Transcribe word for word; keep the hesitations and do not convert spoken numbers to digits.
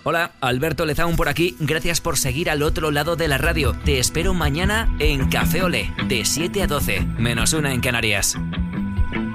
Hola, Alberto Lezaun por aquí. Gracias por seguir al otro lado de la radio. Te espero mañana en Café Olé, de siete a doce, menos una en Canarias.